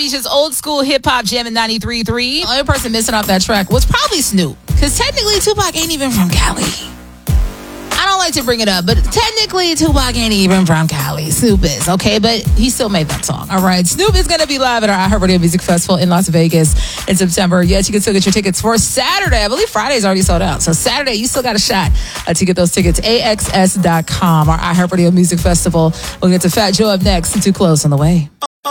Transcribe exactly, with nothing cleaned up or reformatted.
Beach's old school hip hop jam in ninety-three point three. The only person missing off that track was probably Snoop. Because technically, Tupac ain't even from Cali. I don't like to bring it up, but technically, Tupac ain't even from Cali. Snoop is, okay? But he still made that song, all right? Snoop is going to be live at our iHeartRadio Music Festival in Las Vegas in September. Yes, you can still get your tickets for Saturday. I believe Friday's already sold out. So Saturday, you still got a shot uh, to get those tickets. A X S dot com, our iHeartRadio Music Festival. We'll get to Fat Joe up next and Too Close on the way.